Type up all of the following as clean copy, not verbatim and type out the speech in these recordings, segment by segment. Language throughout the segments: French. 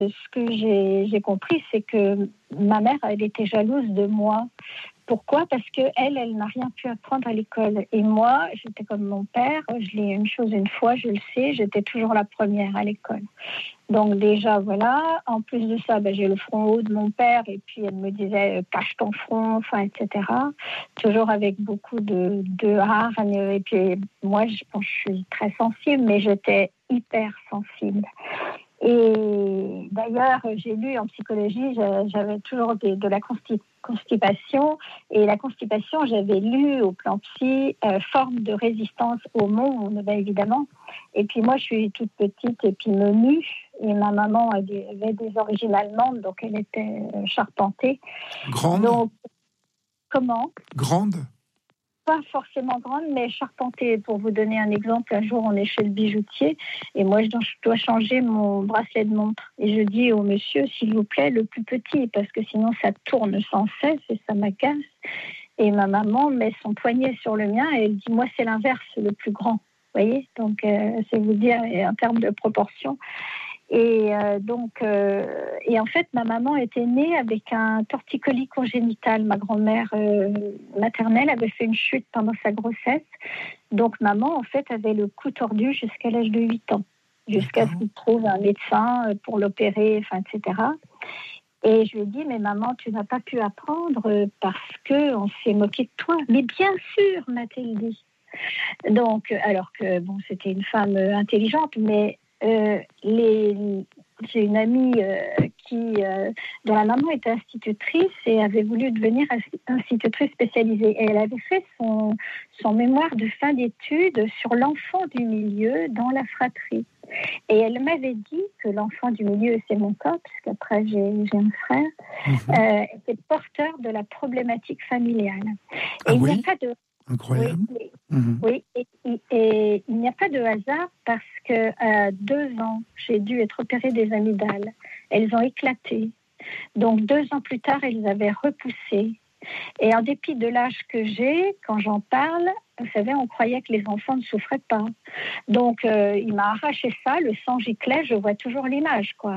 ce que j'ai compris, c'est que ma mère, elle était jalouse de moi. Pourquoi ? Parce qu'elle n'a rien pu apprendre à l'école. Et moi, j'étais comme mon père. Je l'ai une chose une fois, je le sais, j'étais toujours la première à l'école. Donc déjà, voilà. En plus de ça, j'ai le front haut de mon père. Et puis, elle me disait, cache ton front, etc. Toujours avec beaucoup de hargne. Et puis, moi, je pense que je suis très sensible, mais j'étais hyper sensible. Et d'ailleurs, j'ai lu en psychologie, j'avais toujours de la constipation. Et la constipation, j'avais lu au plan psy, forme de résistance au monde, évidemment. Et puis moi, je suis toute petite et puis menue. Et ma maman avait des origines allemandes, donc elle était charpentée. Grande ? Donc, comment ? Grande ? Pas forcément grande, mais charpentée. Pour vous donner un exemple, un jour, on est chez le bijoutier et moi, je dois changer mon bracelet de montre. Et je dis au monsieur, s'il vous plaît, le plus petit, parce que sinon, ça tourne sans cesse et ça m'agace. Et ma maman met son poignet sur le mien et elle dit, moi, c'est l'inverse, le plus grand. Vous voyez ? Donc, c'est vous dire en termes de proportion. Et et en fait, ma maman était née avec un torticolis congénital. Ma grand-mère maternelle avait fait une chute pendant sa grossesse. Donc, maman, en fait, avait le cou tordu jusqu'à l'âge de 8 ans, jusqu'à ce qu'il trouve un médecin pour l'opérer, etc. Et je lui ai dit, mais maman, tu n'as pas pu apprendre parce qu'on s'est moqué de toi. Mais bien sûr, m'a-t-elle dit. Donc, alors que, c'était une femme intelligente, mais j'ai une amie dont la maman était institutrice et avait voulu devenir institutrice spécialisée. Et elle avait fait son mémoire de fin d'études sur l'enfant du milieu dans la fratrie. Et elle m'avait dit que l'enfant du milieu, c'est mon cas, puisqu'après j'ai un frère, était porteur de la problématique familiale. Et il n'y a pas de... Incroyable. Oui, et il n'y a pas de hasard parce que 2 ans, j'ai dû être opérée des amygdales. Elles ont éclaté. Donc 2 ans plus tard, elles avaient repoussé. Et en dépit de l'âge que j'ai, quand j'en parle, vous savez, on croyait que les enfants ne souffraient pas. Donc il m'a arraché ça, le sang giclait, je vois toujours l'image, quoi.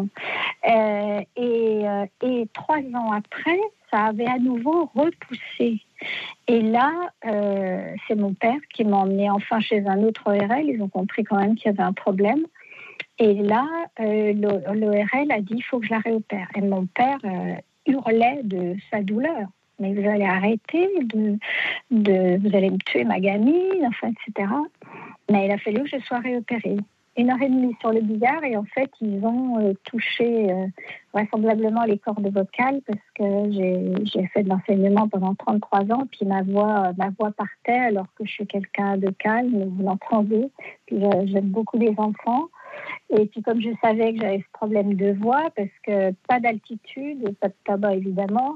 Et 3 ans après, ça avait à nouveau repoussé. Et là, c'est mon père qui m'a emmenée enfin chez un autre ORL. Ils ont compris quand même qu'il y avait un problème. Et là, l'ORL a dit, il faut que je la réopère. Et mon père hurlait de sa douleur. Mais vous allez arrêter, vous allez me tuer ma gamine, etc. Mais il a fallu que je sois réopérée. 1h30 sur le billard et en fait, ils ont touché vraisemblablement les cordes vocales parce que j'ai fait de l'enseignement pendant 33 ans, puis ma voix partait alors que je suis quelqu'un de calme, vous l'entendez, puis j'aime beaucoup les enfants. Et puis comme je savais que j'avais ce problème de voix, parce que pas d'altitude, pas de tabac évidemment,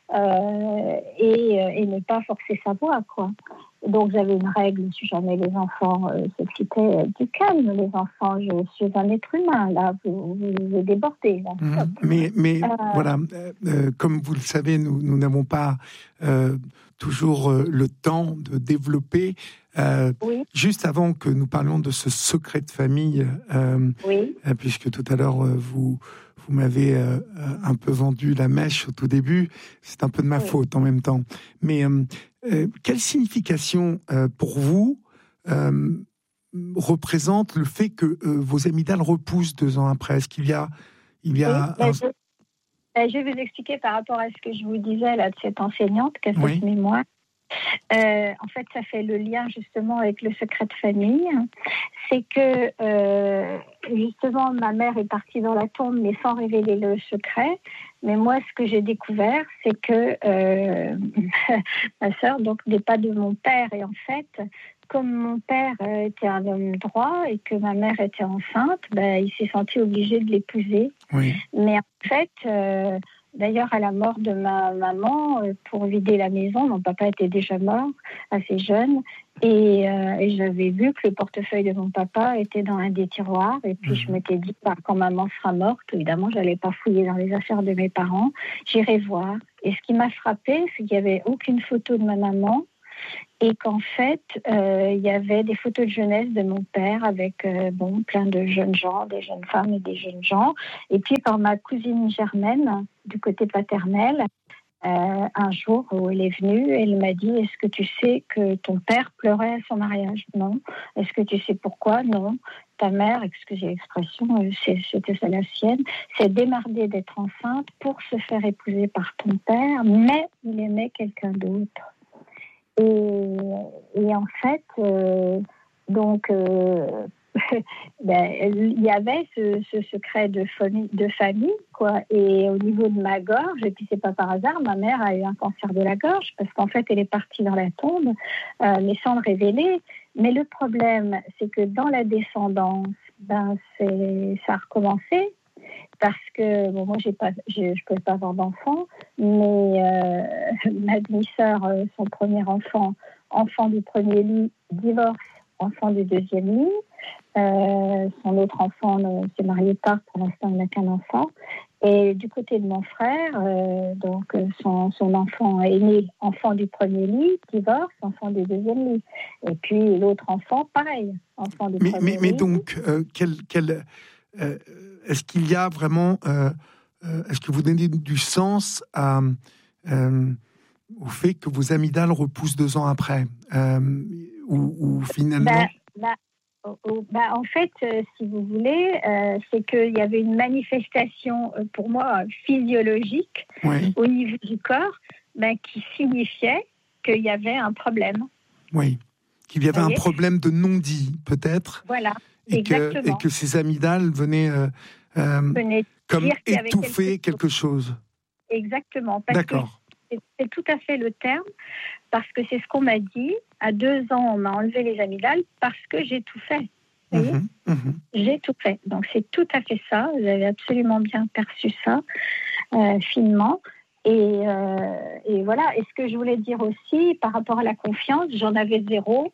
et ne pas forcer sa voix, quoi. Donc j'avais une règle, si jamais les enfants s'excitaient, du calme, les enfants, je suis un être humain, là, vous débordez. Là. Mais voilà, comme vous le savez, nous n'avons pas toujours le temps de développer. Oui. Juste avant que nous parlions de ce secret de famille, puisque tout à l'heure vous m'avez un peu vendu la mèche au tout début, c'est un peu de ma faute en même temps. Mais quelle signification pour vous représente le fait que vos amygdales repoussent 2 ans après ? Est-ce qu'il y a je vais vous expliquer par rapport à ce que je vous disais là de cette enseignante qui a cette mémoire. En fait, ça fait le lien justement avec le secret de famille. C'est que justement, ma mère est partie dans la tombe, mais sans révéler le secret. Mais moi, ce que j'ai découvert, c'est que ma sœur donc n'est pas de mon père. Et en fait, comme mon père était un homme droit et que ma mère était enceinte, il s'est senti obligé de l'épouser. Oui. Mais en fait, d'ailleurs, à la mort de ma maman, pour vider la maison, mon papa était déjà mort, assez jeune, et j'avais vu que le portefeuille de mon papa était dans un des tiroirs, et puis je m'étais dit, quand maman sera morte, évidemment, je n'allais pas fouiller dans les affaires de mes parents, j'irai voir. Et ce qui m'a frappée, c'est qu'il n'y avait aucune photo de ma maman, et qu'en fait, il y avait des photos de jeunesse de mon père avec plein de jeunes gens, des jeunes femmes et des jeunes gens. Et puis par ma cousine Germaine, du côté paternel, un jour où elle est venue, elle m'a dit: est-ce que tu sais que ton père pleurait à son mariage? Non. Est-ce que tu sais pourquoi? Non. Ta mère, excusez l'expression, c'était ça la sienne, s'est démerdée d'être enceinte pour se faire épouser par ton père, mais il aimait quelqu'un d'autre. Et en fait, il y avait ce secret de famille, quoi. Et au niveau de ma gorge, et puis c'est pas par hasard, ma mère a eu un cancer de la gorge, parce qu'en fait, elle est partie dans la tombe, mais sans le révéler. Mais le problème, c'est que dans la descendance, ça a recommencé. Parce que, moi, je ne pouvais pas avoir d'enfant, mais ma demi-sœur, son premier enfant du premier lit, divorce, enfant du deuxième lit. Son autre enfant s'est marié tard, pour l'instant, il n'a qu'un enfant. Et du côté de mon frère, son enfant aîné, enfant du premier lit, divorce, enfant du deuxième lit. Et puis l'autre enfant, pareil, enfant du premier lit. Mais donc, est-ce qu'il y a vraiment, est-ce que vous donnez du sens au fait que vos amygdales repoussent 2 ans après, ou finalement en fait, si vous voulez, c'est qu'il y avait une manifestation, pour moi, physiologique, oui, au niveau du corps, qui signifiait qu'il y avait un problème. Oui, qu'il y avait un problème de non-dit, peut-être. Voilà, et que ces amygdales venaient comme étouffer quelque chose. Exactement. D'accord. C'est tout à fait le terme, parce que c'est ce qu'on m'a dit. À 2 ans, on m'a enlevé les amygdales parce que j'ai tout fait. Vous voyez ? J'ai tout fait. Donc, c'est tout à fait ça. Vous avez absolument bien perçu ça, finement. Et voilà. Et ce que je voulais dire aussi, par rapport à la confiance, j'en avais 0.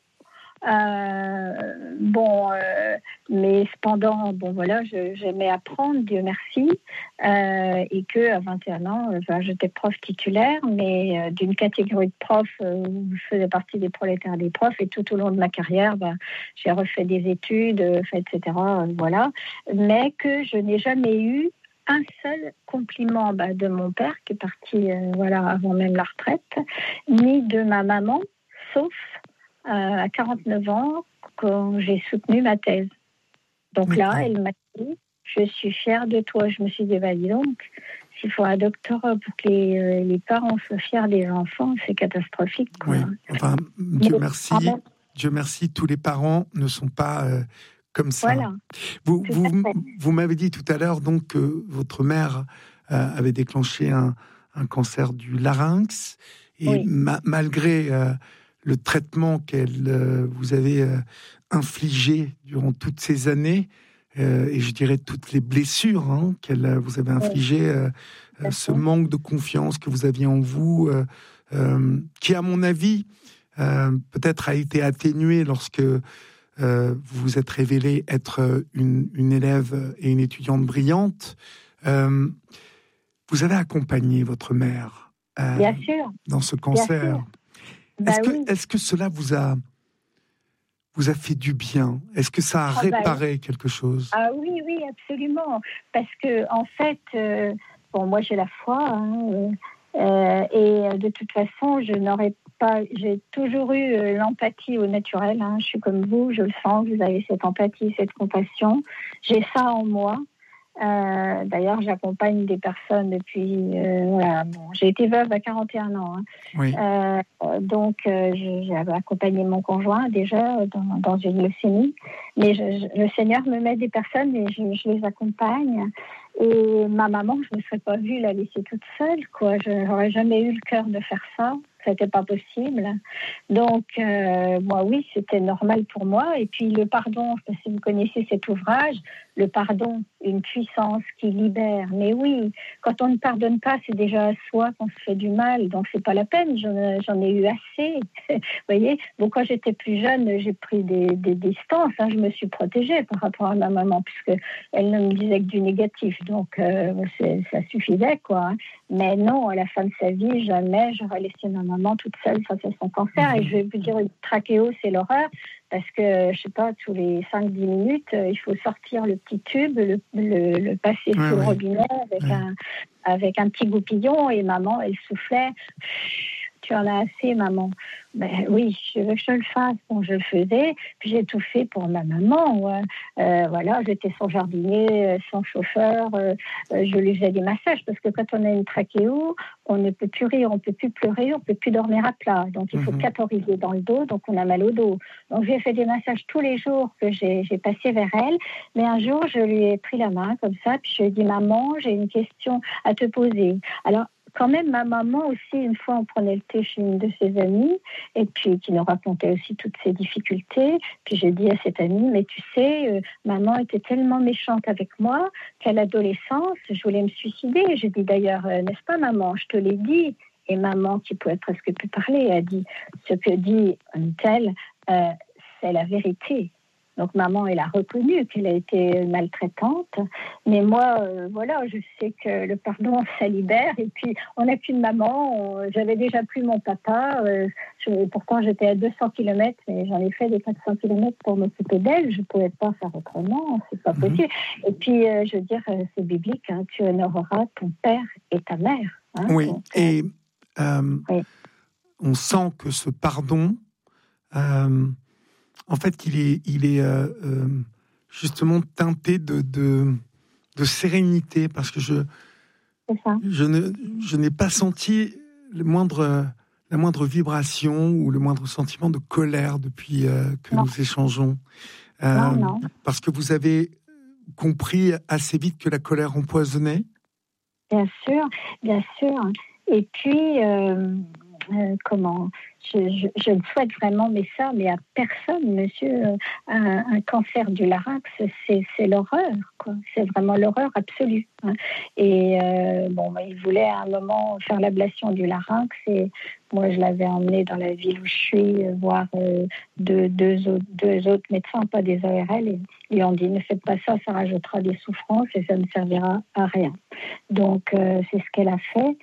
Mais cependant, j'aimais apprendre, Dieu merci, et que à 21 ans, j'étais prof titulaire, mais d'une catégorie de profs où je faisais partie des prolétaires des profs, et tout au long de ma carrière, j'ai refait des études, etc. Voilà, mais que je n'ai jamais eu un seul compliment de mon père qui est parti avant même la retraite, ni de ma maman, sauf à 49 ans, quand j'ai soutenu ma thèse. Donc là, elle m'a dit: je suis fière de toi. Je me suis dit: dis donc, s'il faut un doctorat pour que les parents soient fiers des enfants, c'est catastrophique, quoi. Oui, enfin, Dieu merci, tous les parents ne sont pas comme ça. Voilà. Vous m'avez dit tout à l'heure donc que votre mère avait déclenché un cancer du larynx, et oui, malgré le traitement qu'elle vous avait infligé durant toutes ces années, et je dirais toutes les blessures qu'elle vous avait infligées, ce manque de confiance que vous aviez en vous, qui, à mon avis, peut-être a été atténué lorsque vous vous êtes révélée être une élève et une étudiante brillante. Vous avez accompagné votre mère bien sûr, dans ce cancer. Est-ce que cela vous a fait du bien? Est-ce que ça a réparé quelque chose? Ah oui, absolument. Parce que, en fait, moi j'ai la foi, et de toute façon, j'ai toujours eu l'empathie au naturel. Je suis comme vous, je le sens, vous avez cette empathie, cette compassion. J'ai ça en moi. D'ailleurs, j'accompagne des personnes depuis... j'ai été veuve à 41 ans. Oui. Donc, j'ai accompagné mon conjoint déjà dans une leucémie. Mais le Seigneur me met des personnes et je les accompagne. Et ma maman, je ne me serais pas vue la laisser toute seule, quoi. Je n'aurais jamais eu le cœur de faire ça. C'était pas possible. Donc, moi, oui, c'était normal pour moi. Et puis, le pardon, je ne sais pas si vous connaissez cet ouvrage, le pardon, une puissance qui libère. Mais oui, quand on ne pardonne pas, c'est déjà à soi qu'on se fait du mal, donc c'est pas la peine, j'en ai eu assez. Vous voyez, donc quand j'étais plus jeune, j'ai pris des distances, hein, je me suis protégée par rapport à ma maman, puisque elle ne me disait que du négatif, donc ça suffisait, quoi. Mais non, à la fin de sa vie, jamais j'aurais laissé ma maman toute seule face à son cancer. Et je vais vous dire, une trachéo, c'est l'horreur, parce que, je sais pas, tous les 5-10 minutes, il faut sortir le petit tube, le passer sous le robinet avec un petit goupillon, et maman, elle soufflait. Tu en as assez, maman. Ben oui, je veux que je le fasse. Bon, je le faisais, puis j'ai tout fait pour ma maman. Ouais. Voilà, j'étais son jardinier, son chauffeur. Je lui faisais des massages, parce que quand on a une trachéo, on ne peut plus rire, on ne peut plus pleurer, on ne peut plus dormir à plat. Donc, il faut cathoriser dans le dos, donc on a mal au dos. Donc, j'ai fait des massages tous les jours que j'ai passé vers elle. Mais un jour, je lui ai pris la main comme ça, puis je lui ai dit, maman, j'ai une question à te poser. Alors, quand même, ma maman aussi, une fois, on prenait le thé chez une de ses amies, et puis qui nous racontait aussi toutes ses difficultés. Puis j'ai dit à cette amie, mais tu sais, maman était tellement méchante avec moi qu'à l'adolescence, je voulais me suicider. J'ai dit d'ailleurs, n'est-ce pas maman, je te l'ai dit. Et maman, qui pouvait presque plus parler, a dit, ce que dit une telle, c'est la vérité. Donc maman, elle a reconnu qu'elle a été maltraitante, mais moi, voilà, je sais que le pardon, ça libère. Et puis, on n'a qu'une maman. J'avais déjà plus mon papa. Pourtant, j'étais à 200 km, mais j'en ai fait des 400 km pour m'occuper d'elle. Je ne pouvais pas faire autrement, c'est pas possible. Et puis, je veux dire, c'est biblique. Hein, tu honoreras ton père et ta mère. Hein, oui. donc, et on sent que ce pardon. En fait, il est justement teinté de sérénité, parce que je n'ai pas senti la moindre vibration ou le moindre sentiment de colère depuis que nous échangeons. Non. Parce que vous avez compris assez vite que la colère empoisonnait. Bien sûr. Et puis, comment je le souhaite vraiment, mais à personne, monsieur. Un cancer du larynx, c'est l'horreur, quoi. C'est vraiment l'horreur absolue. Hein. Et il voulait à un moment faire l'ablation du larynx, et moi je l'avais emmené dans la ville où je suis voir deux autres médecins, pas des ARL, et ils ont dit ne faites pas ça, ça rajoutera des souffrances et ça ne servira à rien. Donc c'est ce qu'elle a fait,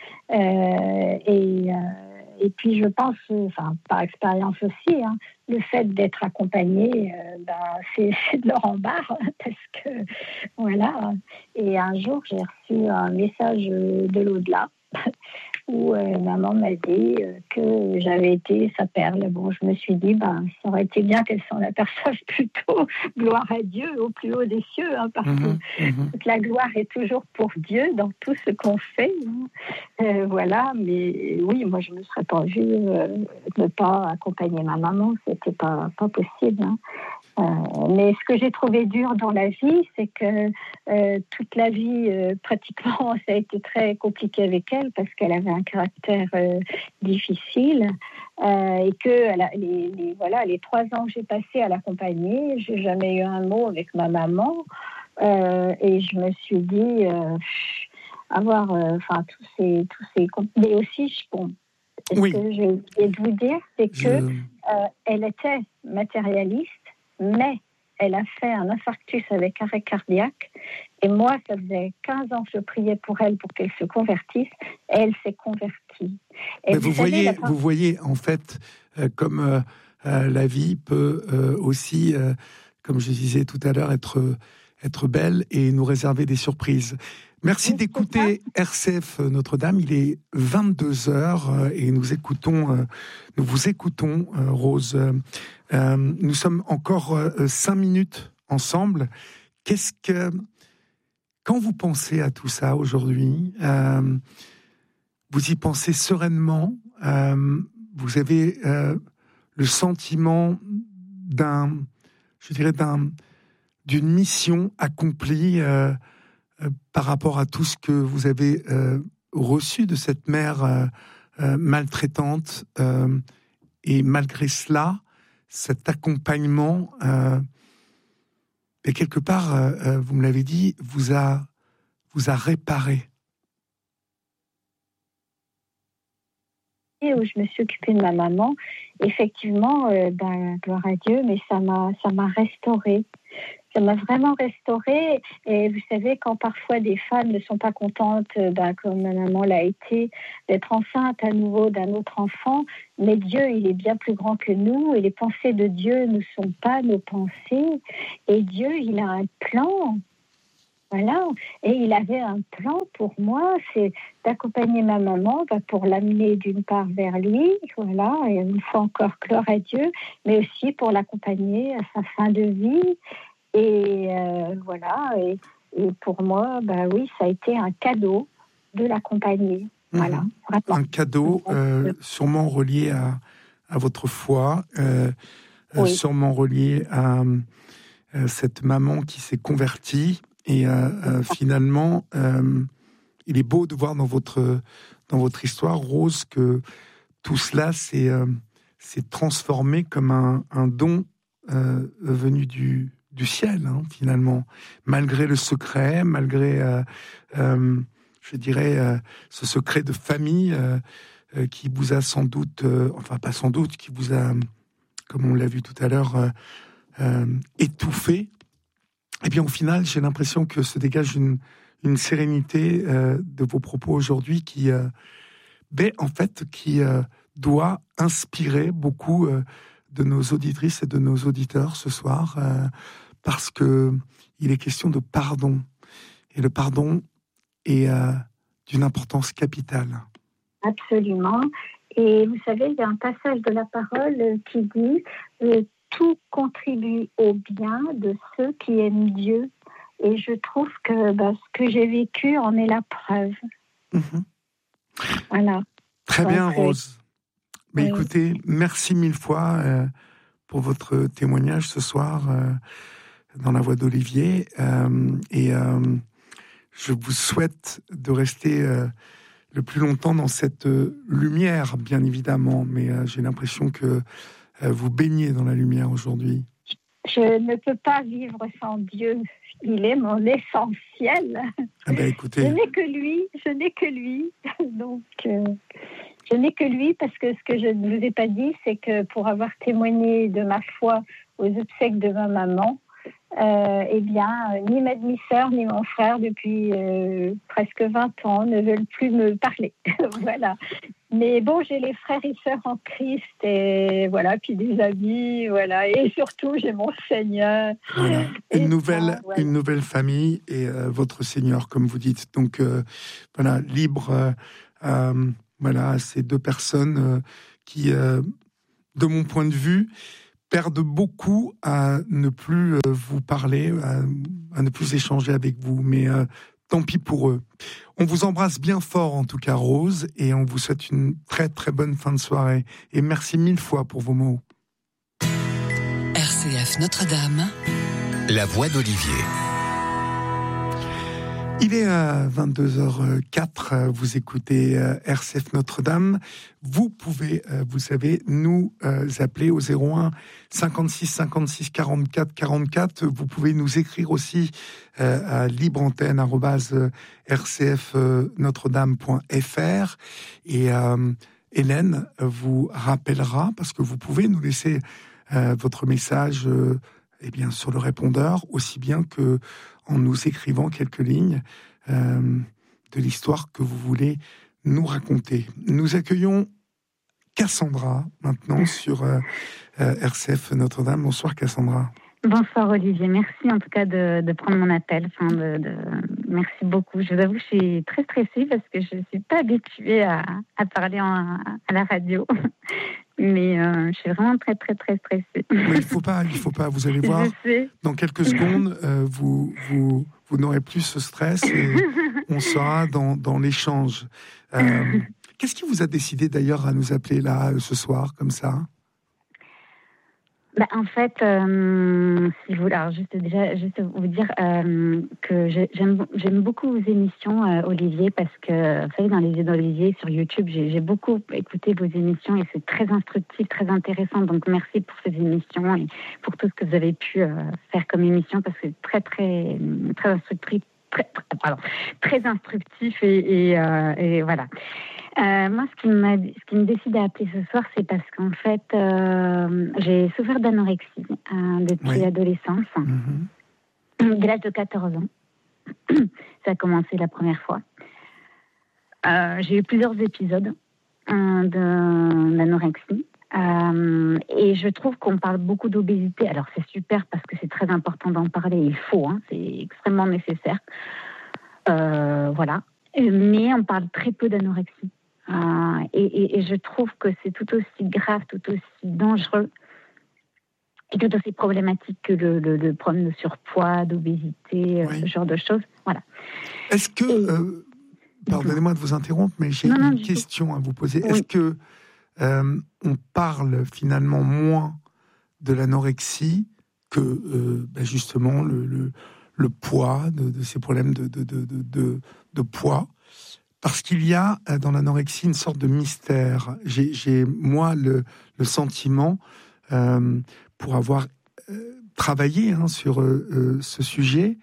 et puis je pense, par expérience aussi, hein, le fait d'être accompagnée, c'est de leur embarras, parce que voilà. Et un jour, j'ai reçu un message de l'au-delà où maman m'a dit que j'avais été sa perle. Bon, je me suis dit, ça aurait été bien qu'elle s'en aperçoive plus tôt. Gloire à Dieu au plus haut des cieux, hein, parce que toute la gloire est toujours pour Dieu dans tout ce qu'on fait. Hein. Voilà, mais oui, moi je me serais pas vue ne pas accompagner ma maman, c'était pas possible. Hein. Mais ce que j'ai trouvé dur dans la vie, c'est que toute la vie, pratiquement, ça a été très compliqué avec elle, parce qu'elle avait un caractère difficile, et que les 3 ans que j'ai passés à l'accompagner, j'ai jamais eu un mot avec ma maman, et je me suis dit avoir tous ces mais aussi ce que j'ai oublié de vous dire, c'est que elle était matérialiste, mais elle a fait un infarctus avec arrêt cardiaque. Et moi, ça faisait 15 ans que je priais pour elle pour qu'elle se convertisse. Et elle s'est convertie. Et vous voyez, en fait, comme la vie peut aussi, comme je disais tout à l'heure, être belle et nous réserver des surprises. Merci d'écouter RCF Notre-Dame. Il est 22h et nous vous écoutons, Rose. Nous sommes encore 5 minutes ensemble. Quand vous pensez à tout ça aujourd'hui, vous y pensez sereinement, vous avez le sentiment d'une mission accomplie par rapport à tout ce que vous avez reçu de cette mère maltraitante, et malgré cela, cet accompagnement et quelque part, vous me l'avez dit, vous a réparé. Où je me suis occupée de ma maman, effectivement, gloire à Dieu, mais ça m'a restaurée. Ça m'a vraiment restaurée. Et vous savez, quand parfois des femmes ne sont pas contentes, comme ma maman l'a été, d'être enceinte à nouveau d'un autre enfant, mais Dieu, il est bien plus grand que nous, et les pensées de Dieu ne sont pas nos pensées. Et Dieu, il a un plan. Voilà, et il avait un plan pour moi, c'est d'accompagner ma maman pour l'amener d'une part vers lui, voilà, et une fois encore gloire à Dieu, mais aussi pour l'accompagner à sa fin de vie. Et voilà, et pour moi, oui, ça a été un cadeau de l'accompagner. Voilà, un cadeau sûrement relié à votre foi, oui. Sûrement relié à cette maman qui s'est convertie. Et finalement, il est beau de voir dans votre histoire, Rose, que tout cela s'est transformé comme un don venu du ciel, hein, finalement. Malgré le secret, malgré, je dirais, ce secret de famille qui vous a sans doute, enfin pas sans doute, qui vous a, comme on l'a vu tout à l'heure, étouffé. Et bien, au final, j'ai l'impression que se dégage une sérénité de vos propos aujourd'hui qui doit inspirer beaucoup de nos auditrices et de nos auditeurs ce soir, parce que il est question de pardon. Et le pardon est d'une importance capitale. Absolument. Et vous savez, il y a un passage de la parole qui dit tout contribue au bien de ceux qui aiment Dieu. Et je trouve que ce que j'ai vécu en est la preuve. Mmh. Voilà. Très bien, Rose. Mais écoutez, merci mille fois pour votre témoignage ce soir dans la voix d'Olivier. Et je vous souhaite de rester le plus longtemps dans cette lumière, bien évidemment. Mais j'ai l'impression que vous baignez dans la lumière aujourd'hui. Je ne peux pas vivre sans Dieu. Il est mon essentiel. Ah ben, écoutez. Je n'ai que lui. Donc, je n'ai que lui parce que ce que je ne vous ai pas dit, c'est que pour avoir témoigné de ma foi aux obsèques de ma maman, ni ma demi-sœur ni mon frère depuis presque 20 ans ne veulent plus me parler. Voilà. Mais bon, j'ai les frères et sœurs en Christ et voilà, puis des amis, voilà, et surtout j'ai mon Seigneur. Voilà. Une nouvelle famille et votre Seigneur, comme vous dites. Donc voilà, libre à ces deux personnes qui, de mon point de vue, perdent beaucoup à ne plus vous parler, à ne plus échanger avec vous. Mais tant pis pour eux. On vous embrasse bien fort, en tout cas, Rose, et on vous souhaite une très, très bonne fin de soirée. Et merci mille fois pour vos mots. RCF Notre-Dame, la voix d'Olivier. Il est 22h04, vous écoutez RCF Notre-Dame. Vous pouvez, vous savez, nous appeler au 01 56 56 44 44. Vous pouvez nous écrire aussi à libreantenne@rcfnotredame.fr. Et Hélène vous rappellera, parce que vous pouvez nous laisser votre message sur le répondeur, aussi bien que en nous écrivant quelques lignes de l'histoire que vous voulez nous raconter. Nous accueillons Cassandra maintenant sur RCF Notre-Dame. Bonsoir Cassandra. Bonsoir Olivier, merci en tout cas de prendre mon appel. Merci beaucoup. Je vous avoue que je suis très stressée parce que je ne suis pas habituée à parler à la radio. Mais je suis vraiment très, très, très stressée. Mais il faut pas. Vous allez voir, dans quelques secondes, vous n'aurez plus ce stress et on sera dans l'échange. Qu'est-ce qui vous a décidé d'ailleurs à nous appeler là ce soir, comme ça ? En fait, si vous, alors juste vous dire que j'aime beaucoup vos émissions, Olivier, parce que vous savez, dans les yeux d'Olivier sur YouTube, j'ai beaucoup écouté vos émissions et c'est très instructif, très intéressant. Donc merci pour ces émissions et pour tout ce que vous avez pu faire comme émission, parce que c'est très très très instructif, très instructif et voilà. Moi, ce qui me décide à appeler ce soir, c'est parce qu'en fait, j'ai souffert d'anorexie depuis l'adolescence, dès l'âge de 14 ans. Ça a commencé la première fois. J'ai eu plusieurs épisodes d'anorexie. Et je trouve qu'on parle beaucoup d'obésité. Alors, c'est super parce que c'est très important d'en parler. Il faut, c'est extrêmement nécessaire. Voilà. Mais on parle très peu d'anorexie. Et je trouve que c'est tout aussi grave, tout aussi dangereux et tout aussi problématique que le problème de surpoids, d'obésité, ce genre de choses. Voilà. Est-ce que, pardonnez-moi de vous interrompre, mais j'ai une question à vous poser. Oui. Est-ce que on parle finalement moins de l'anorexie que justement le poids, de ces problèmes de poids? Parce qu'il y a dans l'anorexie une sorte de mystère. J'ai moi le sentiment, pour avoir travaillé sur ce sujet,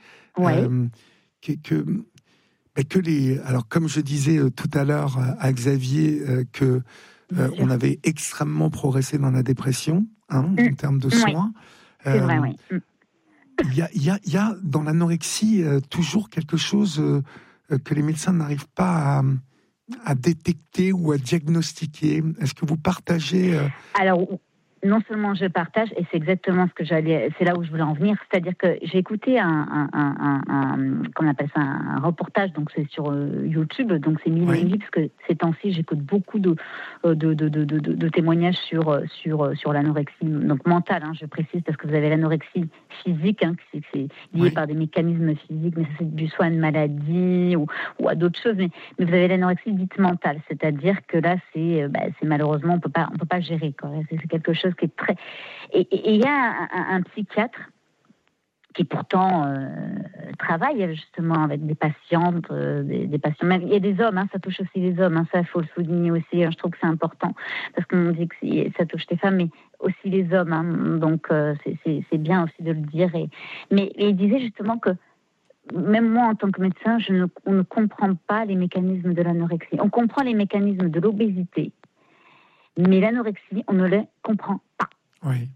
que les... Alors comme je disais tout à l'heure à Xavier, que on avait extrêmement progressé dans la dépression, en termes de soins. C'est vrai, oui. Il y a dans l'anorexie toujours quelque chose... que les médecins n'arrivent pas à détecter ou à diagnostiquer. Est-ce que vous partagez Alors, non seulement je partage, et c'est exactement ce que c'est là où je voulais en venir, c'est-à-dire que j'ai écouté comment on appelle ça, un reportage, donc c'est sur YouTube, donc c'est mille et une vies, parce que ces temps-ci, j'écoute beaucoup de témoignages sur l'anorexie, donc mentale, je précise, parce que vous avez l'anorexie physique, c'est lié par des mécanismes physiques, mais ça c'est dû soit à une maladie ou à d'autres choses, mais vous avez l'anorexie dite mentale, c'est-à-dire que là, c'est malheureusement, on peut pas gérer, quoi. C'est quelque chose qui est très... Et il y a un psychiatre qui pourtant travaille justement avec des patientes, des patients. Même, il y a des hommes, ça touche aussi les hommes, ça il faut le souligner aussi. Je trouve que c'est important parce qu'on dit que ça touche les femmes, mais aussi les hommes. Donc c'est bien aussi de le dire. Mais il disait justement que même moi en tant que médecin, on ne comprend pas les mécanismes de l'anorexie. On comprend les mécanismes de l'obésité. Mais l'anorexie, on ne les comprend pas. Oui.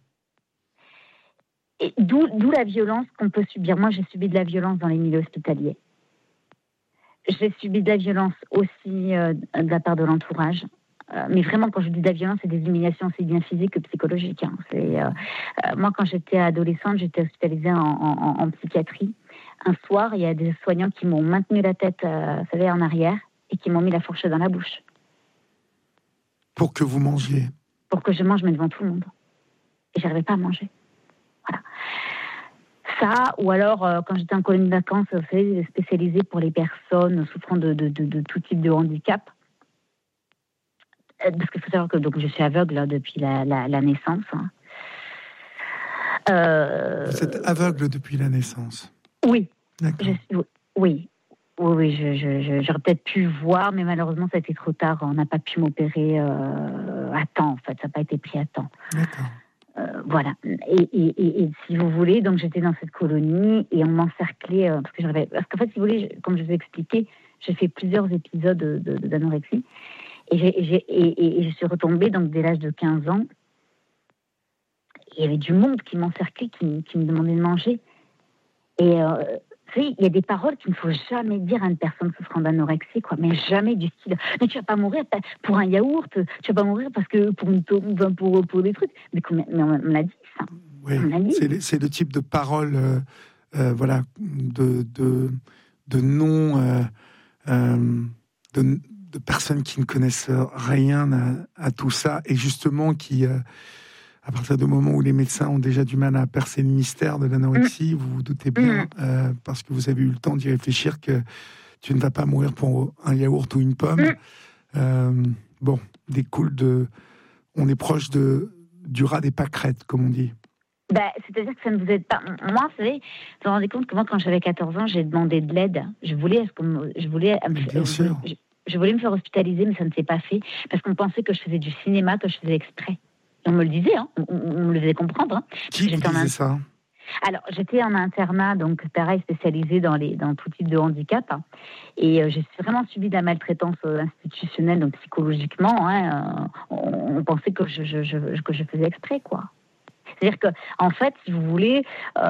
Et d'où la violence qu'on peut subir. Moi, j'ai subi de la violence dans les milieux hospitaliers. J'ai subi de la violence aussi de la part de l'entourage. Mais vraiment, quand je dis de la violence, c'est des humiliations aussi bien physiques que psychologiques. Moi, quand j'étais adolescente, j'étais hospitalisée en psychiatrie. Un soir, il y a des soignants qui m'ont maintenu la tête, vous savez, en arrière et qui m'ont mis la fourchette dans la bouche. Pour que vous mangiez. Pour que je mange, mais devant tout le monde. Et j'arrivais pas à manger. Voilà. Ça, ou alors, quand j'étais en colonie de vacances, vous savez, spécialisée pour les personnes souffrant de tout type de handicap. Parce qu'il faut savoir que donc, je suis aveugle depuis la naissance. Vous êtes aveugle depuis la naissance? Oui. D'accord. Oui, j'aurais peut-être pu voir, mais malheureusement, ça a été trop tard. On n'a pas pu m'opérer à temps, en fait. Ça n'a pas été pris à temps. D'accord. Voilà. Et si vous voulez, donc j'étais dans cette colonie et on m'encerclait parce qu'en fait, si vous voulez, comme je vous ai expliqué, j'ai fait plusieurs épisodes d'anorexie et je suis retombée donc dès l'âge de 15 ans. Il y avait du monde qui m'encerclait, qui me demandait de manger. Et il y a des paroles qu'il ne faut jamais dire à une personne souffrant d'anorexie, quoi. Mais jamais du style « Mais tu vas pas mourir pour un yaourt, tu vas pas mourir parce que pour des trucs. » Mais on me l'a dit, ça. Oui, c'est le type de paroles, voilà, de non... de personnes qui ne connaissent rien à tout ça, et justement qui... à partir du moment où les médecins ont déjà du mal à percer le mystère de l'anorexie, vous vous doutez bien, parce que vous avez eu le temps d'y réfléchir, que tu ne vas pas mourir pour un yaourt ou une pomme. Bon, on est proche du rat des pâquerettes, comme on dit. C'est-à-dire que ça ne vous aide pas. Moi, vous savez, vous vous rendez compte que moi, quand j'avais 14 ans, j'ai demandé de l'aide. Je voulais me faire hospitaliser, mais ça ne s'est pas fait, parce qu'on pensait que je faisais du cinéma, que je faisais exprès. Et on me le disait, hein, on me le faisait comprendre. Hein, qui vous disait ça? Alors, j'étais en internat, donc pareil, spécialisé dans tout type de handicap. Hein, et j'ai vraiment subi de la maltraitance institutionnelle, donc psychologiquement. Hein, on pensait que je faisais exprès, quoi. C'est-à-dire qu'en fait, si vous voulez,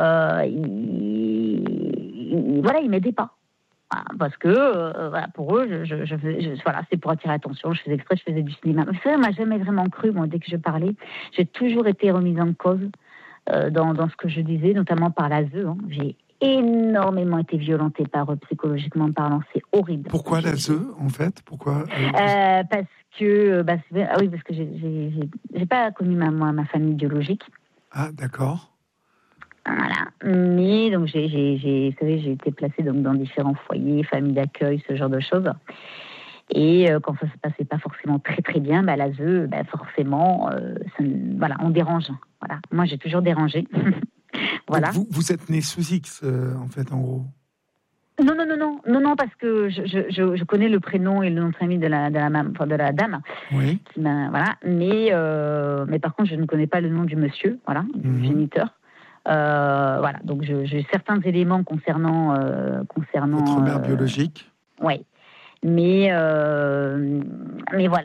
ils m'aidaient pas. Parce que pour eux, c'est pour attirer l'attention. Je faisais exprès, je faisais du cinéma. Mais ça, on m'a jamais vraiment cru, moi, dès que je parlais. J'ai toujours été remise en cause dans ce que je disais, notamment par l'ASE. Hein. J'ai énormément été violentée par eux, psychologiquement parlant. C'est horrible. Pourquoi l'ASE, en fait? Pourquoi parce que j'ai pas connu ma famille biologique. Ah, d'accord. Voilà. Mais donc j'ai été placée donc dans différents foyers, familles d'accueil, ce genre de choses. Et quand ça se passait pas forcément très très bien, l'ASE, forcément, on dérange. Voilà. Moi, j'ai toujours dérangé. Voilà. Donc vous êtes née sous X, en fait, en gros. Non, parce que je connais le prénom et le nom de famille de la dame. Oui. Voilà. Mais par contre, je ne connais pas le nom du monsieur, voilà, du géniteur. Voilà. Donc, j'ai certains éléments concernant votre mère biologique. Oui. Mais voilà,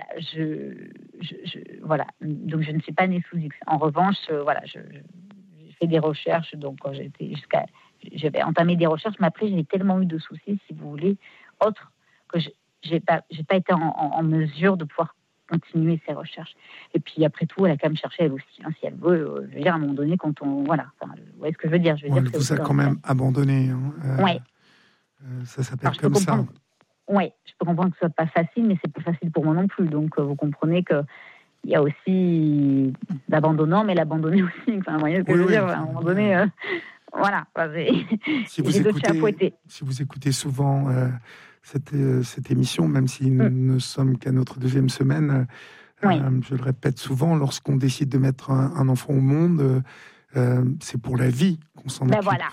voilà. Donc, je ne suis pas née sous X. En revanche, j'ai fait des recherches. Donc, quand j'avais entamé des recherches, mais après, j'avais tellement eu de soucis, si vous voulez, autres, que j'ai pas été en mesure de pouvoir continuer ces recherches. Et puis, après tout, elle a quand même cherché elle aussi. Hein, si elle veut, je veux dire, à un moment donné, quand on... Voilà. Enfin, vous voyez ce que je veux dire? Elle vous a quand même abandonné. Oui. Ça s'appelle comme ça. Oui, je peux comprendre que ce soit pas facile, mais c'est pas facile pour moi non plus. Donc, vous comprenez que il y a aussi l'abandonnant, mais l'abandonné aussi. Enfin, vous voyez ce que je veux dire? À un moment donné... Voilà, si vous écoutez souvent cette émission, même si nous ne sommes qu'à notre deuxième semaine, je le répète souvent, lorsqu'on décide de mettre un enfant au monde, c'est pour la vie qu'on s'en occupe. Voilà.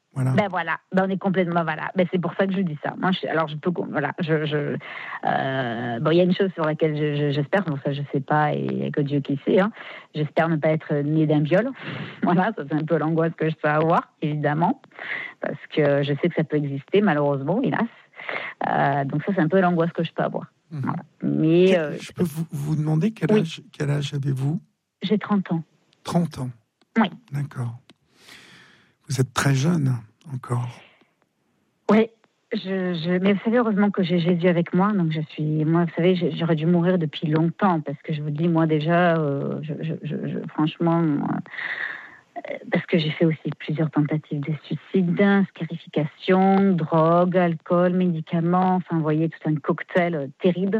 On est complètement c'est pour ça que je dis ça. Moi, il y a une chose sur laquelle j'espère, bon ça je sais pas et il y a que Dieu qui sait. Hein, j'espère ne pas être née d'un viol. Voilà, ça c'est un peu l'angoisse que je peux avoir, évidemment, parce que je sais que ça peut exister malheureusement, hélas. Donc ça c'est un peu l'angoisse que je peux avoir. Voilà. Mais je peux vous demander quel âge avez-vous? J'ai 30 ans. 30 ans. Oui. D'accord. Vous êtes très jeune, encore. Oui, mais vous savez, heureusement que j'ai Jésus avec moi. Donc, vous savez, j'aurais dû mourir depuis longtemps. Parce que je vous dis, moi, déjà, franchement, parce que j'ai fait aussi plusieurs tentatives de suicide, scarification, drogue, alcool, médicaments. Enfin, vous voyez, tout un cocktail terrible.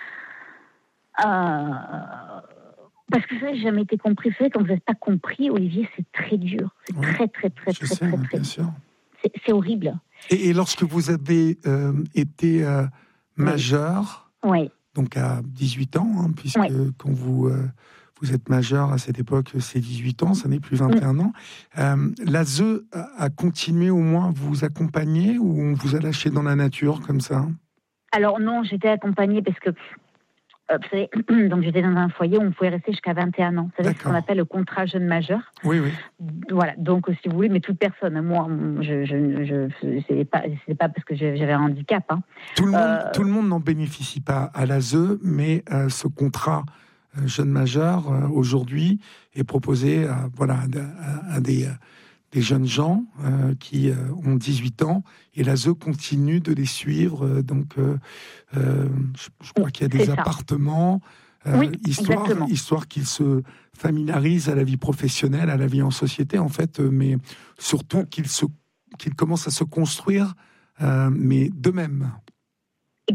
Parce que ça, j'ai jamais été compris. Vous savez, quand vous n'êtes pas compris, Olivier, c'est très dur. C'est très bien sûr. C'est horrible. Et lorsque vous avez été majeur, donc à 18 ans, hein, puisque quand vous êtes majeur à cette époque, c'est 18 ans, ça n'est plus 21 ans, l'ASE a continué au moins à vous accompagner ou on vous a lâché dans la nature comme ça? Alors non, j'étais accompagnée parce que vous savez, donc j'étais dans un foyer où on pouvait rester jusqu'à 21 ans. Vous savez ce qu'on appelle le contrat jeune majeur. Oui. Voilà. Donc, si vous voulez, mais toute personne. Moi, c'est pas parce que j'avais un handicap. Hein. Tout le monde n'en bénéficie pas à l'ASE, mais ce contrat jeune majeur aujourd'hui est proposé à des jeunes gens qui ont 18 ans, et l'ASE continue de les suivre. Donc, je crois qu'il y a des appartements, histoire qu'ils se familiarisent à la vie professionnelle, à la vie en société, en fait, mais surtout qu'ils commencent à se construire, mais d'eux-mêmes.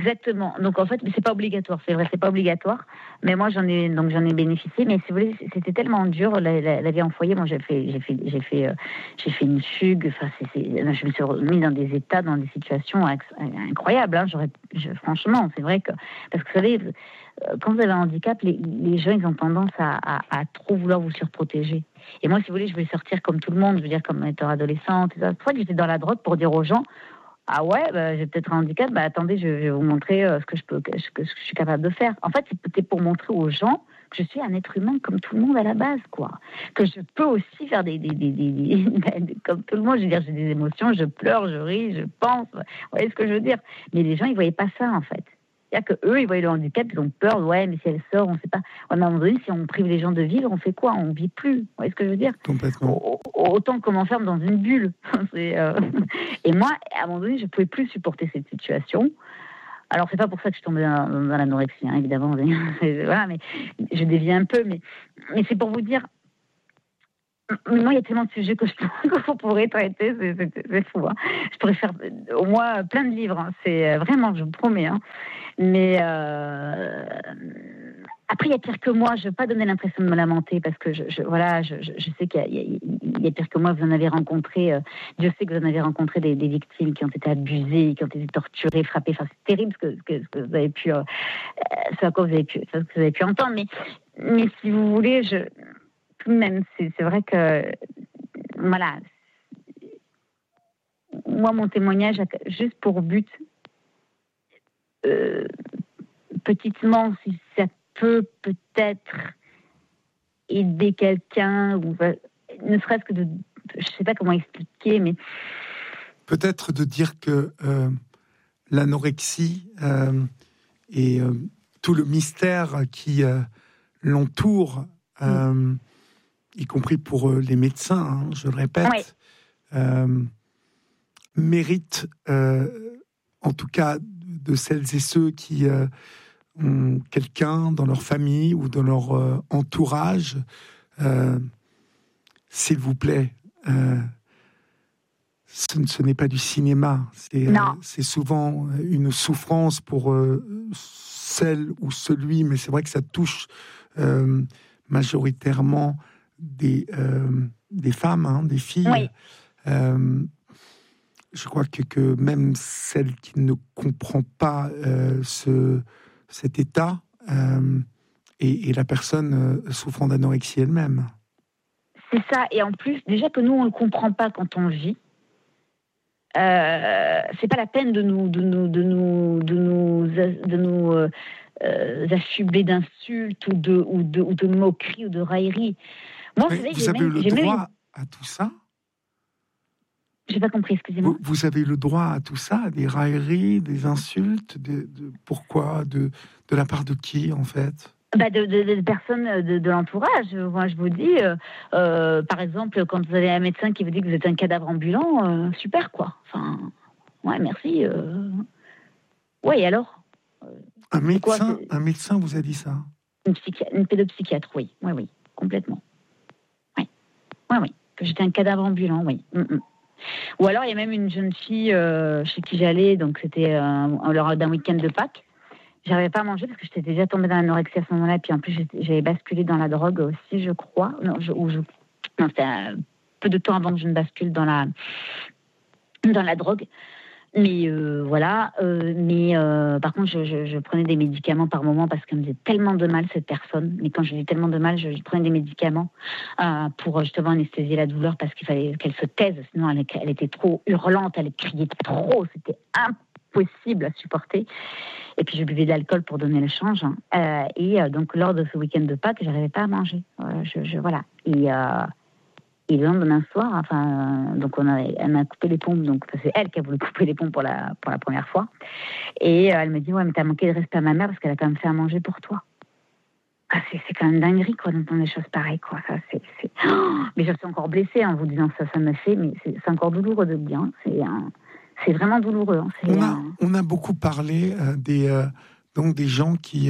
Exactement. Donc en fait, c'est pas obligatoire. C'est vrai, c'est pas obligatoire. Mais moi, j'en ai bénéficié. Mais si vous voulez, c'était tellement dur la vie en foyer. Moi, j'ai fait une fugue. Enfin, je me suis remise dans des états, dans des situations incroyables. Hein. Franchement, c'est vrai que parce que vous savez, quand vous avez un handicap, les gens ils ont tendance à trop vouloir vous surprotéger. Et moi, si vous voulez, je voulais sortir comme tout le monde. Je veux dire, comme étant adolescente. C'est pour ça que j'étais dans la drogue pour dire aux gens. Ah ouais, j'ai peut-être un handicap. Attendez, je vais vous montrer ce que je suis capable de faire. En fait, c'était pour montrer aux gens que je suis un être humain comme tout le monde à la base, quoi. Que je peux aussi faire des comme tout le monde. Je veux dire, j'ai des émotions, je pleure, je ris, je pense. Vous voyez ce que je veux dire? Mais les gens, ils voyaient pas ça, en fait. C'est-à-dire qu'eux, ils voyaient le handicap, ils ont peur. Ouais, mais si elle sort, on sait pas. Ouais, mais à un moment donné, si on prive les gens de vivre, on fait quoi? On vit plus. Vous voyez ce que je veux dire? Complètement. Autant qu'on m'enferme dans une bulle. Et moi, à un moment donné, je pouvais plus supporter cette situation. Alors, c'est pas pour ça que je suis tombée dans l'anorexie, hein, évidemment. Voilà, mais je dévie un peu. Mais c'est pour vous dire. Moi, il y a tellement de sujets que je pourrais traiter, c'est fou. Hein. Je pourrais faire au moins plein de livres. Hein. C'est vraiment, je vous promets. Hein. Mais après, il y a pire que moi. Je ne veux pas donner l'impression de me lamenter parce que je sais qu'il y a pire que moi. Vous en avez rencontré. Dieu sait que vous en avez rencontré des victimes qui ont été abusées, qui ont été torturées, frappées. Enfin, c'est terrible ce que vous avez pu, ce à quoi vous avez pu entendre. Mais si vous voulez, tout de même, c'est vrai que, voilà, moi, mon témoignage a juste pour but, petitement, si ça peut peut-être aider quelqu'un, ou ne serait-ce que je ne sais pas comment expliquer, mais... Peut-être de dire que l'anorexie et tout le mystère qui l'entoure... y compris pour les médecins, hein, je le répète, mérite, en tout cas de celles et ceux qui ont quelqu'un dans leur famille ou dans leur entourage, s'il vous plaît, ce n'est pas du cinéma, c'est souvent une souffrance pour celle ou celui, mais c'est vrai que ça touche majoritairement des femmes, hein, des filles. Oui. Je crois que même celle qui ne comprend pas cet état et la personne souffrant d'anorexie elle-même. C'est ça, et en plus, déjà que nous, on ne le comprend pas quand on le vit, c'est pas la peine de nous affubler d'insultes ou de moqueries ou de railleries. Moi, vous avez le droit à tout ça? J'ai pas compris, excusez-moi. Vous avez le droit à tout ça, des railleries, des insultes, pourquoi, de la part de qui en fait? De personnes de l'entourage. Moi, je vous dis, par exemple, quand vous avez un médecin qui vous dit que vous êtes un cadavre ambulant, super quoi. Enfin, ouais, merci. Ouais, et alors? Un médecin vous a dit ça? Une pédopsychiatre, oui, complètement. Oui, que j'étais un cadavre ambulant, oui. Ou alors, il y a même une jeune fille chez qui j'allais, donc c'était lors d'un week-end de Pâques. J'arrivais pas à manger parce que j'étais déjà tombée dans l'anorexie à ce moment-là, puis en plus, j'avais basculé dans la drogue aussi, je crois. Non, c'était un peu de temps avant que je ne bascule dans la drogue. Mais voilà. Par contre, je prenais des médicaments par moment parce qu'elle me faisait tellement de mal, cette personne. Mais quand je dis tellement de mal, je prenais des médicaments pour justement anesthésier la douleur parce qu'il fallait qu'elle se taise. Sinon, elle était trop hurlante, elle criait trop. C'était impossible à supporter. Et puis, je buvais de l'alcool pour donner le change. Donc, lors de ce week-end de Pâques, j'arrivais pas à manger. Voilà. Et le lendemain soir, donc elle m'a coupé les pompes, donc c'est elle qui a voulu couper les pompes pour la première fois. Et elle me dit, ouais, mais t'as manqué de respect à ma mère parce qu'elle a quand même fait à manger pour toi. C'est quand même dinguerie, quoi, d'entendre des choses pareilles, quoi. Ça, mais je suis encore blessée en vous disant ça me fait, mais c'est encore douloureux de le dire. C'est vraiment douloureux. Hein. On a beaucoup parlé des gens qui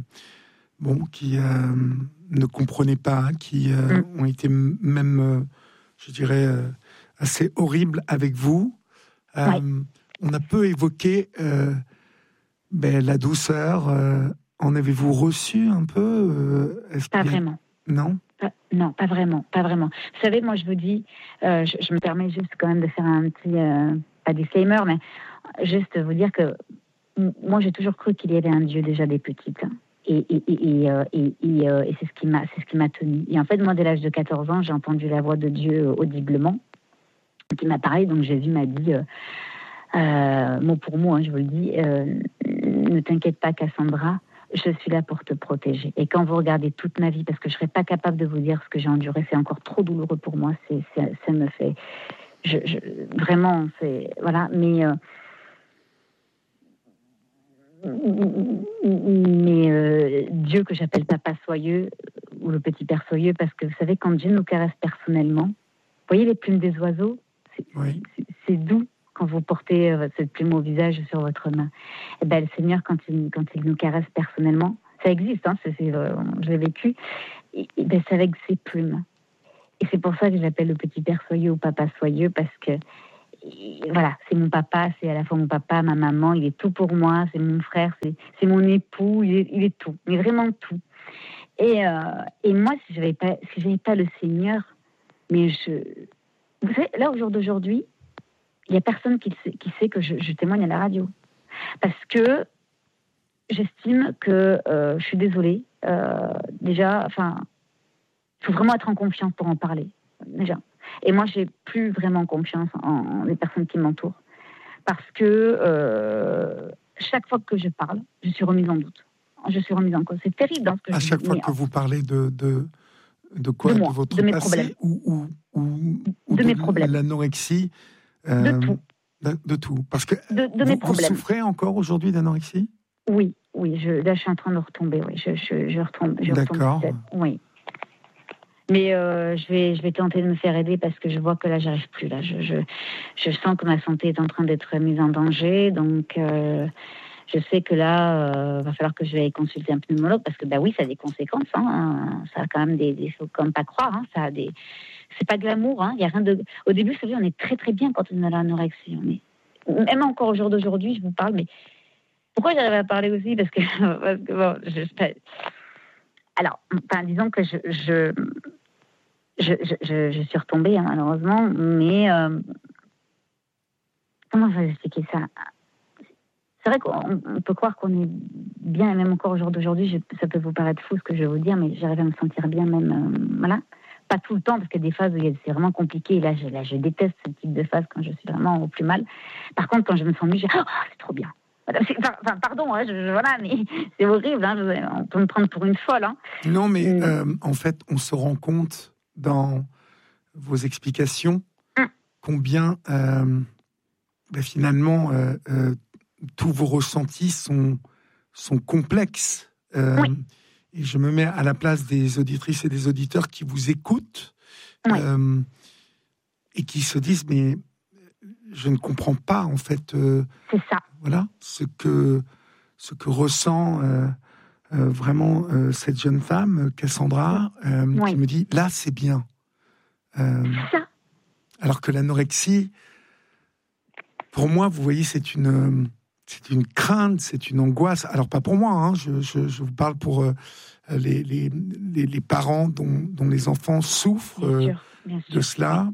ne comprenaient pas, qui ont été même, je dirais, assez horribles avec vous. On a peu évoqué la douceur, en avez-vous reçu un peu Pas vraiment. Non. Non, pas vraiment. Vous savez, moi, je vous dis, je me permets juste quand même de faire un petit, pas disclaimer, mais juste vous dire que moi, j'ai toujours cru qu'il y avait un Dieu déjà des petites. Et c'est ce qui m'a tenue. Et en fait, moi, dès l'âge de 14 ans, j'ai entendu la voix de Dieu audiblement, qui m'a parlé. Donc, Jésus m'a dit, mot pour mot, je vous le dis, ne t'inquiète pas, Cassandra, je suis là pour te protéger. Et quand vous regardez toute ma vie, parce que je ne serais pas capable de vous dire ce que j'ai enduré, c'est encore trop douloureux pour moi, ça me fait... vraiment, c'est... Voilà, mais Dieu que j'appelle Papa Soyeux, ou le Petit Père Soyeux, parce que vous savez, quand Dieu nous caresse personnellement, vous voyez les plumes des oiseaux, c'est doux. Quand vous portez cette plume au visage sur votre main, et le Seigneur, quand il nous caresse personnellement, ça existe, je l'ai vécu, c'est avec ses plumes. Et c'est pour ça que je l'appelle le Petit Père Soyeux ou Papa Soyeux, parce que voilà, c'est mon papa, c'est à la fois mon papa, ma maman, il est tout pour moi, c'est mon frère, c'est mon époux, il est tout, mais vraiment tout. Et moi, si j'avais pas le Seigneur, mais vous savez, là, au jour d'aujourd'hui, il n'y a personne qui sait que je témoigne à la radio. Parce que j'estime que, je suis désolée, déjà, il faut vraiment être en confiance pour en parler, déjà. Et moi, j'ai plus vraiment confiance en les personnes qui m'entourent. Parce que chaque fois que je parle, je suis remise en doute. Je suis remise en cause. C'est terrible. Ce que à chaque fois que vous parlez de quoi, de moi, de votre de mes passé problèmes. ou de mes problèmes. L'anorexie de tout. De tout. Parce que vous souffrez encore aujourd'hui d'anorexie ? Oui. Là, je suis en train de retomber. Oui, je retombe. D'accord. Oui. Mais je vais tenter de me faire aider parce que je vois que là, j'arrive plus. Là, je sens que ma santé est en train d'être mise en danger. Donc, je sais que là, va falloir que je vais consulter un pneumologue parce que, oui, ça a des conséquences. Ça a quand même des faut quand même pas croire. Ça a des... C'est pas glamour. Il y a rien de... Au début, vous savez, on est très très bien quand on a l'anorexie. Même encore au jour d'aujourd'hui, je vous parle, mais pourquoi j'arrive à parler aussi parce que alors, disons que je suis retombée, malheureusement, mais comment je vais expliquer ça ? C'est vrai qu'on peut croire qu'on est bien, et même encore au jour d'aujourd'hui, ça peut vous paraître fou ce que je vais vous dire, mais j'arrive à me sentir bien même, voilà. Pas tout le temps, parce qu'il y a des phases où c'est vraiment compliqué, et là, je déteste ce type de phase quand je suis vraiment au plus mal. Par contre, quand je me sens mieux, c'est trop bien. Pardon, voilà, mais c'est horrible, on peut me prendre pour une folle. Non, mais en fait, on se rend compte dans vos explications combien finalement tous vos ressentis sont complexes. Oui. Et je me mets à la place des auditrices et des auditeurs qui vous écoutent et qui se disent mais je ne comprends pas en fait. C'est ça. Voilà ce que ressent vraiment cette jeune femme, Cassandra, qui me dit là c'est bien. Ça. Alors que l'anorexie, pour moi, vous voyez, c'est une crainte, c'est une angoisse. Alors pas pour moi, je vous parle pour les parents dont les enfants souffrent bien sûr. De cela.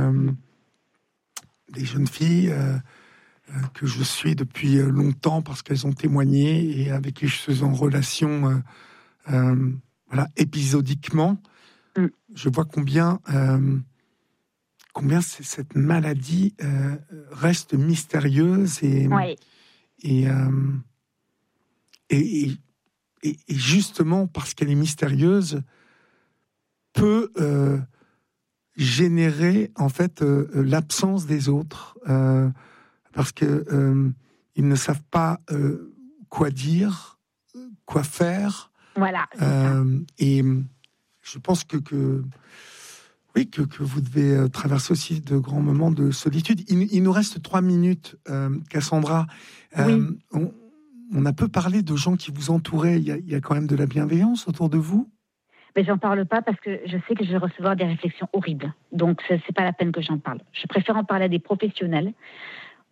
Des jeunes filles que je suis depuis longtemps parce qu'elles ont témoigné et avec qui je suis en relation épisodiquement. Je vois combien cette maladie reste mystérieuse et justement parce qu'elle est mystérieuse peut générer en fait l'absence des autres parce que ils ne savent pas quoi dire, quoi faire. Voilà. Et je pense que vous devez traverser aussi de grands moments de solitude. Il nous reste 3 minutes, Cassandra. Oui. On a peu parlé de gens qui vous entouraient. Il y a quand même de la bienveillance autour de vous ? Mais j'en parle pas parce que je sais que je vais recevoir des réflexions horribles. Donc, c'est pas la peine que j'en parle. Je préfère en parler à des professionnels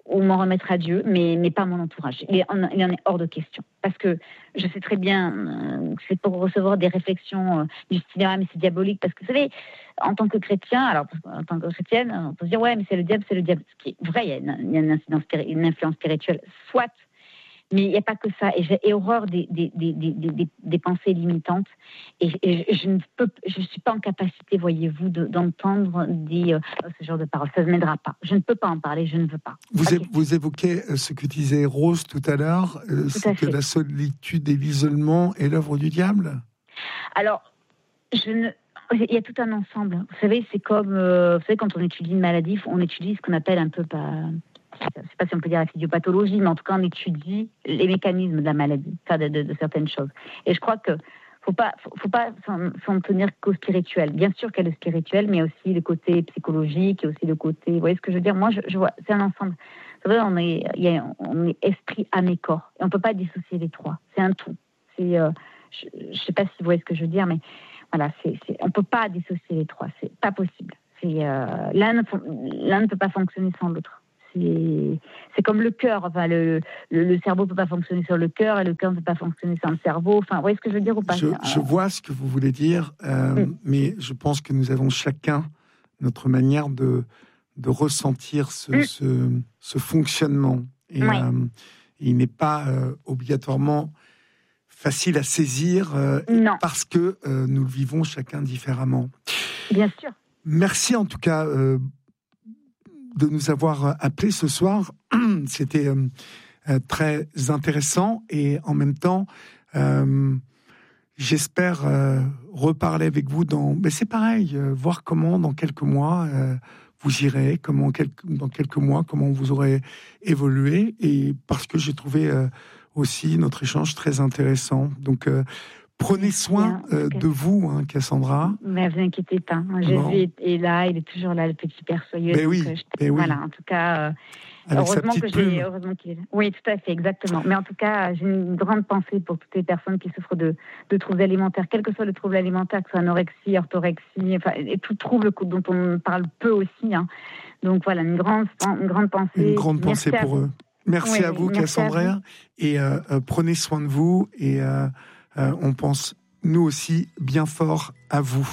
ou m'en remettre à Dieu, mais pas mon entourage. Il en est hors de question. Parce que je sais très bien que c'est pour recevoir des réflexions du style « Ah, mais c'est diabolique ». Parce que vous savez, en tant que chrétienne, on peut se dire « Ouais, mais c'est le diable ». Ce qui est vrai, il y a une influence spirituelle, soit. Mais il n'y a pas que ça. Et j'ai horreur des pensées limitantes. Et je suis pas en capacité, voyez-vous, d'entendre ce genre de paroles. Ça ne m'aidera pas. Je ne peux pas en parler, je ne veux pas. Vous évoquez ce que disait Rose tout à l'heure, c'est que la solitude et l'isolement est l'œuvre du diable. Alors, il y a tout un ensemble. Vous savez, c'est comme quand on étudie une maladie, on étudie ce qu'on appelle un peu je ne sais pas si on peut dire la physiopathologie, mais en tout cas, on étudie les mécanismes de la maladie, de certaines choses. Et je crois que faut pas s'en tenir qu'au spirituel. Bien sûr qu'il y a le spirituel, mais aussi le côté psychologique, et aussi le côté... Vous voyez ce que je veux dire ? Moi, je vois, c'est un ensemble. Vous savez, on est esprit, âme et corps. Et on ne peut pas dissocier les trois. C'est un tout. Je ne sais pas si vous voyez ce que je veux dire, mais voilà, on ne peut pas dissocier les trois. C'est pas possible. L'un ne peut pas fonctionner sans l'autre. C'est comme le cœur. Enfin, le cerveau ne peut pas fonctionner sans le cœur et le cœur ne peut pas fonctionner sans le cerveau. Enfin, vous voyez ce que je veux dire ou pas ? Je vois ce que vous voulez dire, mais je pense que nous avons chacun notre manière de ressentir ce fonctionnement. Et il n'est pas obligatoirement facile à saisir parce que nous le vivons chacun différemment. Bien sûr. Merci en tout cas de nous avoir appelés ce soir. C'était très intéressant et en même temps, j'espère reparler avec vous mais c'est pareil, voir comment dans quelques mois vous irez, dans quelques mois, comment vous aurez évolué, et parce que j'ai trouvé aussi notre échange très intéressant. Donc, prenez soin de vous, Cassandra. Mais vous inquiétez pas. Jésus est là, il est toujours là, le petit Père soyeux. Voilà, en tout cas, heureusement qu'il est là. Oui, tout à fait, exactement. Mais en tout cas, j'ai une grande pensée pour toutes les personnes qui souffrent de troubles alimentaires, quel que soit le trouble alimentaire, que ce soit anorexie, orthorexie, et tout trouble dont on parle peu aussi. Donc voilà, une grande pensée. Une grande pensée pour eux. Merci à vous, Cassandra. Et prenez soin de vous. Et on pense, nous aussi, bien fort à vous.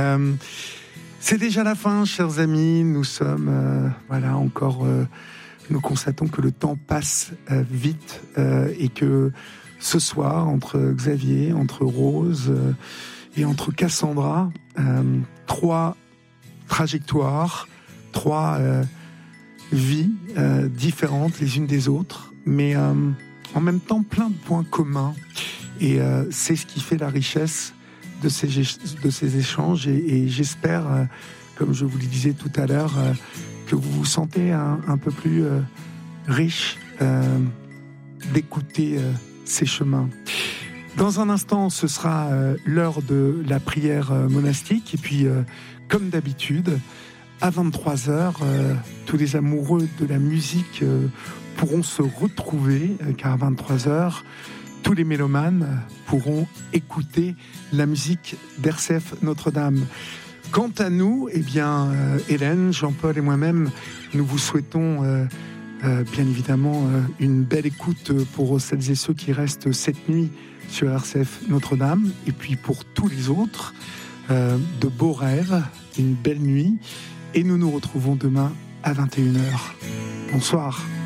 C'est déjà la fin, chers amis. Nous sommes, encore... nous constatons que le temps passe vite et que ce soir, entre Xavier, entre Rose et entre Cassandra, 3 trajectoires, 3 vies différentes les unes des autres, mais en même temps plein de points communs. Et c'est ce qui fait la richesse de ces échanges. Et j'espère, comme je vous le disais tout à l'heure, que vous vous sentez un peu plus riche d'écouter ces chemins. Dans un instant, ce sera l'heure de la prière monastique. Et puis, comme d'habitude, à 23h, tous les amoureux de la musique pourront se retrouver, car à 23h, tous les mélomanes pourront écouter la musique d'RCF Notre-Dame. Quant à nous, Hélène, Jean-Paul et moi-même, nous vous souhaitons bien évidemment une belle écoute pour celles et ceux qui restent cette nuit sur RCF Notre-Dame, et puis pour tous les autres, de beaux rêves, une belle nuit, et nous nous retrouvons demain à 21h. Bonsoir.